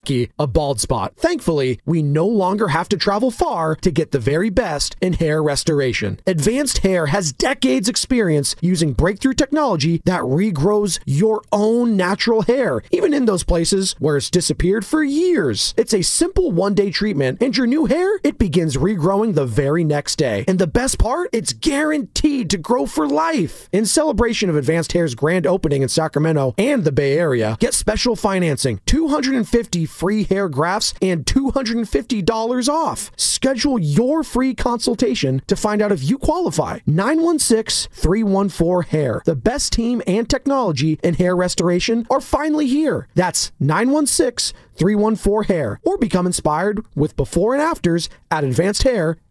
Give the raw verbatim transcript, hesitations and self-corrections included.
a bald spot. Thankfully, we no longer have to travel far to get the very best in hair restoration. Advanced Hair has decades experience using breakthrough technology that regrows your own natural hair, even in those places where it's disappeared for years. It's a simple one-day treatment, and your new hair, it begins regrowing the very next day. And the best part, it's guaranteed to grow for life. In celebration of Advanced Hair's grand opening in Sacramento and the Bay Area, get special financing, two hundred fifty free hair grafts, and two hundred fifty dollars off. Schedule your free consultation to find out if you qualify. nine one six, three one four, hair. The best team and technology in hair restoration are finally here. That's nine one six, three one four, hair. Or become inspired with before and afters at Advanced Hair.